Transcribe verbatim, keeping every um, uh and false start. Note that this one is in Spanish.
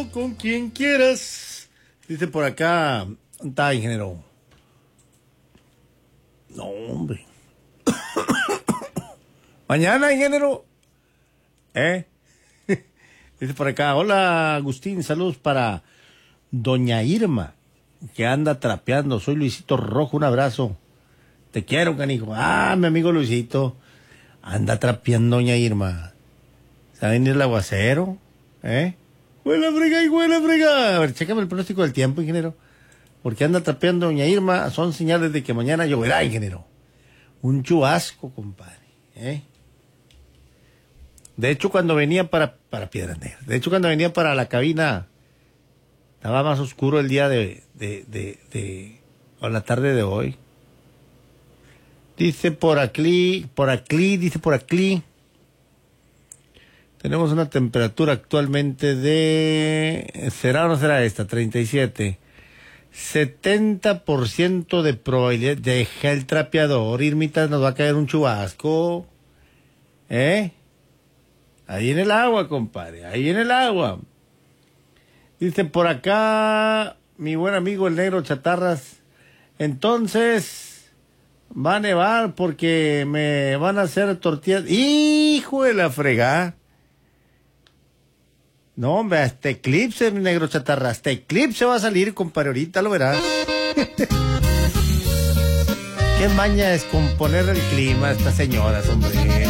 Con quien quieras. Dice por acá, está ingeniero. No, hombre. Mañana, ingeniero. ¿Eh? Dice por acá, hola Agustín, saludos para doña Irma, que anda trapeando. Soy Luisito Rojo, un abrazo. Te quiero, canijo. Ah, mi amigo Luisito. Anda trapeando doña Irma. ¿Se va a venir el aguacero? ¿Eh? Huele frega y huele frega. A ver, chécame el pronóstico del tiempo, ingeniero. Porque anda trapeando doña Irma. Son señales de que mañana lloverá, ingeniero. Un chubasco, compadre. ¿Eh? De hecho, cuando venía para, para Piedras Negras, de hecho, cuando venía para la cabina, estaba más oscuro el día de, de, de, de, o la tarde de hoy. Dice por aquí, por aquí, dice por aquí. Tenemos una temperatura actualmente de, ¿será o no será esta? treinta y siete. setenta por ciento de probabilidad. Deja el trapeador, Irmita, nos va a caer un chubasco. ¿Eh? Ahí en el agua, compadre, ahí en el agua. Dice por acá, mi buen amigo el negro Chatarras, entonces va a nevar porque me van a hacer tortillas. ¡Hijo de la fregada! No, hombre, hasta eclipse, mi negro Chatarra, hasta eclipse va a salir, compadre, ahorita lo verás. Qué maña es componer el clima a estas señoras, hombre.